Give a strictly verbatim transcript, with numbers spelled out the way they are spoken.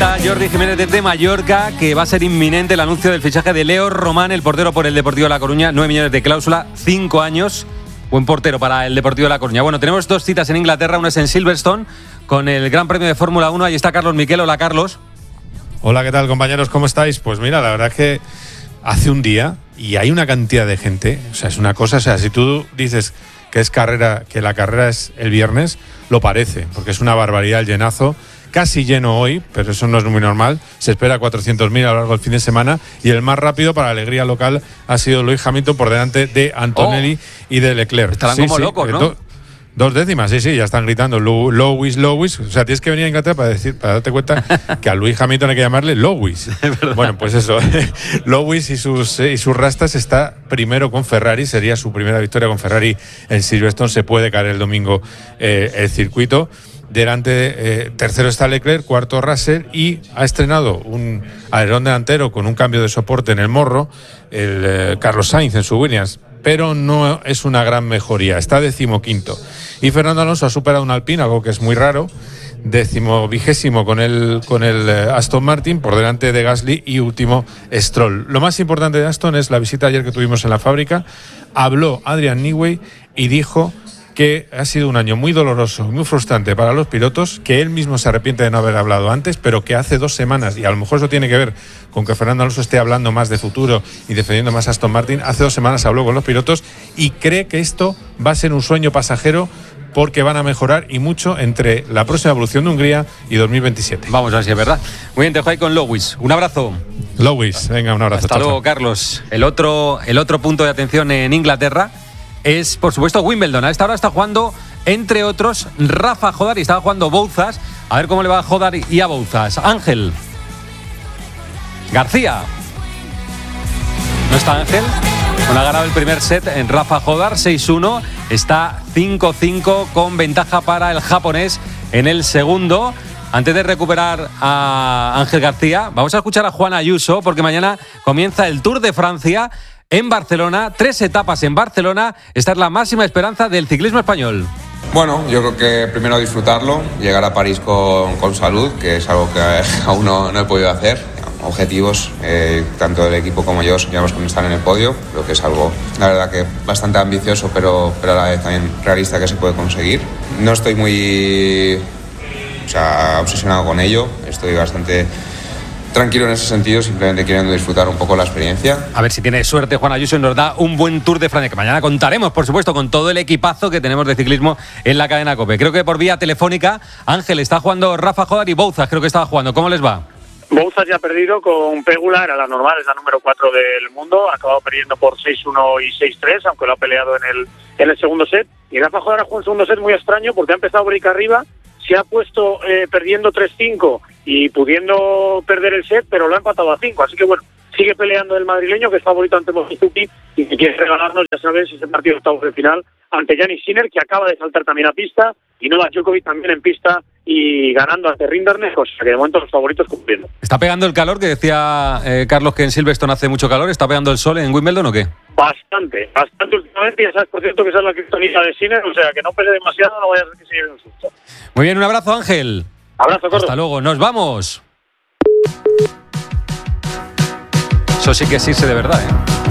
cuenta Jordi Jiménez desde Mallorca que va a ser inminente el anuncio del fichaje de Leo Román, el portero por el Deportivo de La Coruña. nueve millones de cláusula, cinco años. Buen portero para el Deportivo de La Coruña. Bueno, tenemos dos citas en Inglaterra, una es en Silverstone con el Gran Premio de Fórmula uno. Ahí está Carlos Miquel. Hola, Carlos. Hola, ¿qué tal, compañeros? ¿Cómo estáis? Pues mira, la verdad es que hace un día y hay una cantidad de gente. O sea, es una cosa, o sea, si tú dices que es carrera, que la carrera es el viernes, lo parece, porque es una barbaridad el llenazo. Casi lleno hoy, pero eso no es muy normal. Se espera cuatrocientos mil a lo largo del fin de semana. Y el más rápido para la alegría local ha sido Lewis Hamilton por delante de Antonelli oh. y de Leclerc. Estarán sí, como sí, locos, ¿no? Do, dos décimas, sí, sí, ya están gritando Lewis, Lewis. O sea, tienes que venir a Inglaterra para decir, para darte cuenta que a Lewis Hamilton hay que llamarle Lewis. Bueno, pues eso. Lewis y sus, eh, y sus rastas está primero con Ferrari. Sería su primera victoria con Ferrari en Silverstone. Se puede caer el domingo eh, el circuito. Delante, eh, tercero está Leclerc, cuarto Russell, y ha estrenado un alerón delantero con un cambio de soporte en el morro, el eh, Carlos Sainz en su Williams, pero no es una gran mejoría, está decimoquinto. Y Fernando Alonso ha superado un Alpine, algo que es muy raro, décimo vigésimo con el, con el eh, Aston Martin, por delante de Gasly, y último Stroll. Lo más importante de Aston es la visita ayer que tuvimos en la fábrica. Habló Adrian Newey y dijo que ha sido un año muy doloroso, muy frustrante para los pilotos, que él mismo se arrepiente de no haber hablado antes, pero que hace dos semanas, y a lo mejor eso tiene que ver con que Fernando Alonso esté hablando más de futuro y defendiendo más a Aston Martin, hace dos semanas habló con los pilotos y cree que esto va a ser un sueño pasajero porque van a mejorar y mucho entre la próxima evolución de Hungría y dos mil veintisiete. Vamos a ver si es verdad. Muy bien, te dejo ahí con Lewis. Un abrazo. Lewis, venga, un abrazo. Hasta chao, luego, chao. Carlos. El otro, el otro punto de atención en Inglaterra es, por supuesto, Wimbledon. A esta hora está jugando, entre otros, Rafa Jodar y estaba jugando Bouzas. A ver cómo le va a Jodar y a Bouzas. Ángel García. ¿No está Ángel? Bueno, ha ganado el primer set en Rafa Jodar, seis uno. Está cinco cinco con ventaja para el japonés en el segundo. Antes de recuperar a Ángel García, vamos a escuchar a Juan Ayuso, porque mañana comienza el Tour de Francia en Barcelona, tres etapas en Barcelona. Esta es la máxima esperanza del ciclismo español. Bueno, yo creo que primero disfrutarlo, llegar a París con, con salud, que es algo que aún no, no he podido hacer. Objetivos, eh, tanto el equipo como yo soñamos con estar en el podio. Creo que es algo, la verdad, que bastante ambicioso, pero, pero a la vez también realista, que se puede conseguir. No estoy muy o sea, obsesionado con ello, estoy bastante tranquilo en ese sentido, simplemente queriendo disfrutar un poco la experiencia. A ver si tiene suerte Juan Ayuso y nos da un buen Tour de Francia, que mañana contaremos, por supuesto, con todo el equipazo que tenemos de ciclismo en la cadena COPE. Creo que por vía telefónica, Ángel, está jugando Rafa Jodar y Bouzas, creo que estaba jugando. ¿Cómo les va? Bouzas ya ha perdido con Pegula, era la normal, es la número cuatro del mundo, ha acabado perdiendo por seis uno y seis tres, aunque lo ha peleado en el, en el segundo set. Y Rafa Jodar ha jugado un segundo set muy extraño, porque ha empezado break arriba, se ha puesto eh, perdiendo tres cinco y pudiendo perder el set, pero lo ha empatado a cinco. Así que bueno, sigue peleando el madrileño, que es favorito ante Mochizuki, y que quiere regalarnos, ya sabes, ese partido de octavos de final ante Jannik Sinner, que acaba de saltar también a pista, y Novak Djokovic también en pista y ganando ante Rinderknech, o sea que de momento los favoritos cumpliendo. ¿Está pegando el calor, que decía eh, Carlos que en Silverstone hace mucho calor? ¿Está pegando el sol en Wimbledon o qué? Bastante, bastante últimamente, ya sabes, por cierto, que esa es la criptonita de Sinner, o sea que no pegue demasiado, no vaya a ser que se lleve un susto. Muy bien, un abrazo, Ángel. Abrazo, Carlos. Hasta luego, nos vamos. Eso sí que es irse de verdad, ¿eh?